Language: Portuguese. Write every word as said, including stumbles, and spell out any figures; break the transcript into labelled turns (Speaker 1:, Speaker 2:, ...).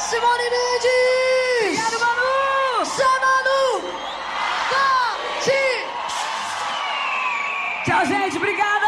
Speaker 1: Simone Mendes!
Speaker 2: Obrigado, Manu!
Speaker 1: Zé Manu! Tati!
Speaker 2: Tchau, gente. Obrigada!